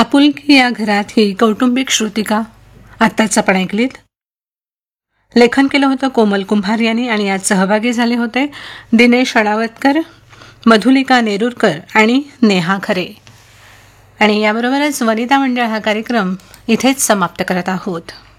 आपुलकी या घरात ही कौटुंबिक श्रुतिका आत्ताच आपण ऐकलीत. लेखन केलं होतं कोमल कुंभार यांनी आणि यात सहभागी झाले होते दिनेश अडावतकर, मधुलिका नेरुरकर आणि नेहा खरे. आणि याबरोबरच वनिता मंडळ हा कार्यक्रम इथेच समाप्त करत आहोत.